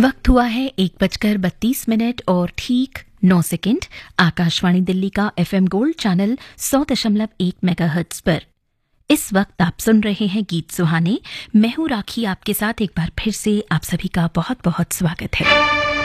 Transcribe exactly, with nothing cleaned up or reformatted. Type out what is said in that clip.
वक्त हुआ है एक बजकर बत्तीस मिनट और ठीक नौ सेकंड। आकाशवाणी दिल्ली का एफएम गोल्ड चैनल सौ दशमलव एक मेगाहर्ट्ज पर इस वक्त आप सुन रहे हैं गीत सुहाने। मैं हूं राखी, आपके साथ एक बार फिर से आप सभी का बहुत बहुत स्वागत है।